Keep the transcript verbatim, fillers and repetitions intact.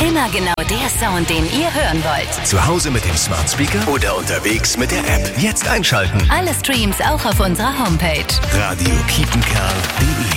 Immer genau der Sound, den ihr hören wollt. Zu Hause mit dem Smart Speaker oder unterwegs mit der App. Jetzt einschalten. Alle Streams auch auf unserer Homepage. radio kiepenkerl punkt de